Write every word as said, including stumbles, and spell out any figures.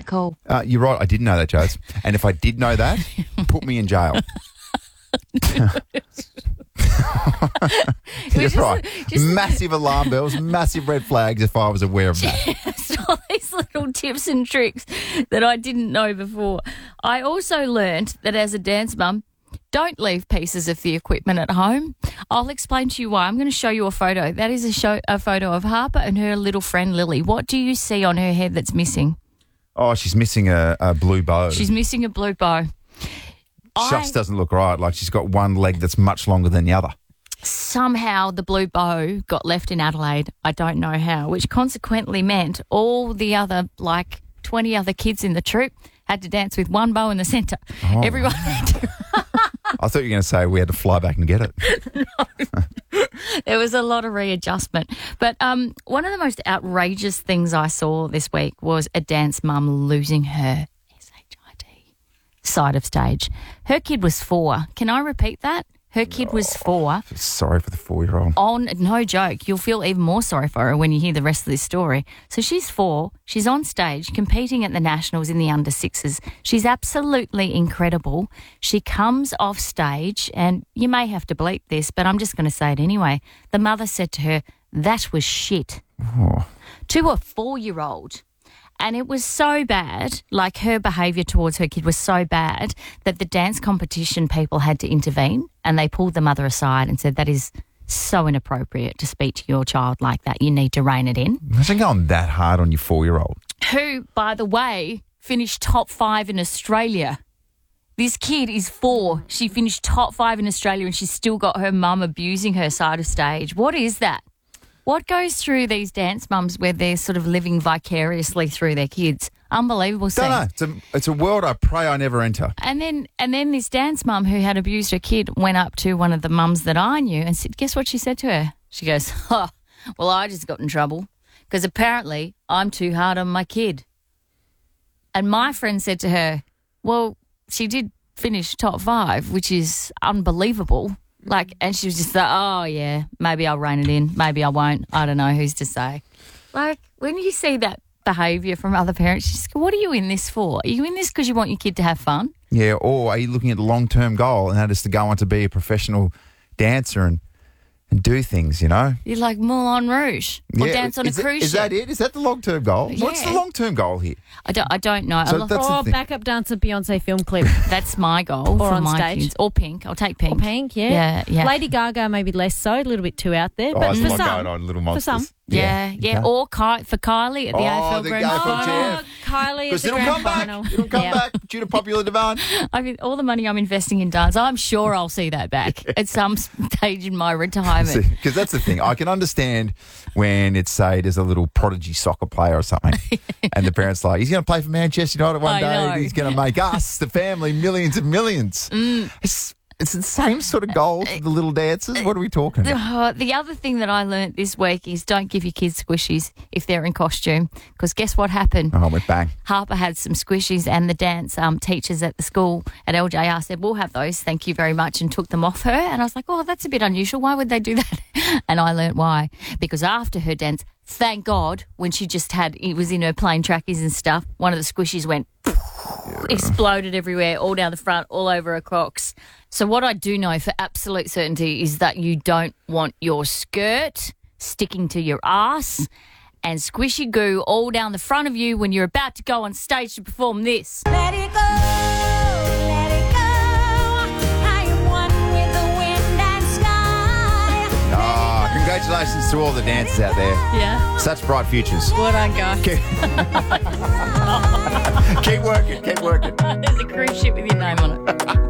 cool. Uh, you're right. I didn't know that, Jose. And if I did know that, put me in jail. That's right. Just, massive alarm bells, massive red flags if I was aware of that. Just all these little tips and tricks that I didn't know before. I also learnt that as a dance mum, don't leave pieces of the equipment at home. I'll explain to you why. I'm going to show you a photo. That is a, show, a photo of Harper and her little friend Lily. What do you see on her head that's missing? Oh, she's missing a, a blue bow. She's missing a blue bow. Just doesn't look right. Like she's got one leg that's much longer than the other. Somehow the blue bow got left in Adelaide. I don't know how, which consequently meant all the other, like, twenty other kids in the troop had to dance with one bow in the centre. Oh. Everyone had to... I thought you were going to say we had to fly back and get it. No. There was a lot of readjustment. But um, one of the most outrageous things I saw this week was a dance mum losing her S H I D side of stage. Her kid was four. Can I repeat that? Her kid was four. Sorry for the four-year-old. On no joke. You'll feel even more sorry for her when you hear the rest of this story. So she's four. She's on stage competing at the Nationals in the under sixes. She's absolutely incredible. She comes off stage, and you may have to bleep this, but I'm just going to say it anyway. The mother said to her, "That was shit." Oh. To a four-year-old. And it was so bad, like her behaviour towards her kid was so bad that the dance competition people had to intervene, and they pulled the mother aside and said, that is so inappropriate to speak to your child like that. You need to rein it in. Imagine going that hard on your four-year-old. Who, by the way, finished top five in Australia. This kid is four. She finished top five in Australia and she's still got her mum abusing her side of stage. What is that? What goes through these dance mums where they're sort of living vicariously through their kids? Unbelievable scene. Don't know. It's a, it's a world I pray I never enter. And then and then this dance mum who had abused her kid went up to one of the mums that I knew and said, guess what she said to her? She goes, oh, well, I just got in trouble because apparently I'm too hard on my kid. And my friend said to her, well, she did finish top five, which is unbelievable. Like, and she was just like, oh, yeah, maybe I'll rein it in. Maybe I won't. I don't know. Who's to say? Like, when you see that behaviour from other parents, you just go, what are you in this for? Are you in this because you want your kid to have fun? Yeah, or are you looking at the long-term goal, and that is to go on to be a professional dancer and, and do things, you know? You're like Moulin Rouge or Yeah, dance on a is it- cruise Is ship. that it? Is that the long-term goal? What's the Yeah. long-term goal here? I don't, I don't know. So I- that's the Or thing. backup dancer Beyonce film clip. That's my goal Or for on my stage. kids. Or pink. I'll take pink. Or pink, yeah. Yeah, yeah. Lady Gaga, maybe less so, a little bit too out there. Oh, but there's a for lot some, going on, Little Monsters. some. Yeah, yeah. Okay. Or Ky- for Kylie at the Oh, A F L the Grand A F L Final. champ. Oh, Kylie at Because the it'll grand come back. final. It'll come Yeah. back due to popular demand. I mean, all the money I'm investing in dance, I'm sure I'll see that back at some stage in my retirement. Because that's the thing. I can understand when it's, say, there's a little prodigy soccer player or something, and the parents are like, he's going to play for Manchester United one I day, know. and he's going to make us, the family, millions and millions. Mm. It's, it's the same sort of goal for the little dancers. What are we talking about? Uh, the other thing that I learnt this week is don't give your kids squishies if they're in costume, because guess what happened? Oh, I went bang. Harper had some squishies and the dance um, teachers at the school at L J R said, we'll have those, thank you very much, and took them off her. And I was like, oh, that's a bit unusual. Why would they do that? And I learnt why. Because after her dance, thank God, when she just had, it was in her plain trackies and stuff, one of the squishies went, exploded everywhere, all down the front, all over her Crocs. So what I do know for absolute certainty is that you don't want your skirt sticking to your ass and squishy goo all down the front of you when you're about to go on stage to perform this. Let it go, let it go. I am one with the wind and sky. Oh, congratulations to all the dancers out there. Yeah. Such bright futures. What I go. Keep, keep working, keep working. There's a cruise ship with your name on it.